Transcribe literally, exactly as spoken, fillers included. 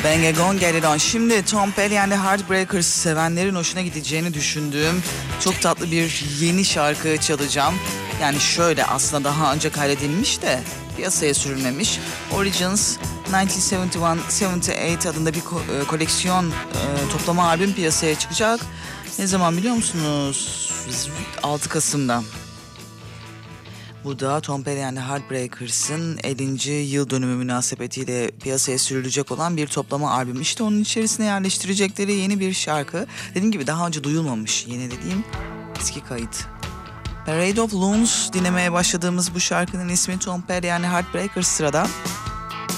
Bang a Gone Get It On. Şimdi Tom Petty and the Heartbreakers sevenlerin hoşuna gideceğini düşündüğüm çok tatlı bir yeni şarkı çalacağım. Yani şöyle, aslında daha önce kaydedilmiş de piyasaya sürülmemiş. Origins bin dokuz yüz yetmiş bir yetmiş sekiz adında bir ko- e, koleksiyon e, toplama albüm piyasaya çıkacak. Ne zaman biliyor musunuz? altı Kasım'da. Bu da Tom Petty and the Heartbreakers'ın ellinci yıl dönümü münasebetiyle piyasaya sürülecek olan bir toplama albüm. İşte onun içerisine yerleştirecekleri yeni bir şarkı. Dediğim gibi daha önce duyulmamış, yeni dediğim eski kayıt. Parade of Loons dinlemeye başladığımız bu şarkının ismi Tom Petty and the Heartbreakers sırada.